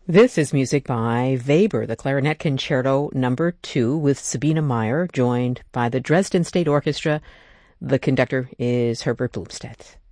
This is music by Weber, the Clarinet Concerto No. 2 with Sabine Meyer, joined by the Dresden State Orchestra. The conductor is Herbert Blumstedt.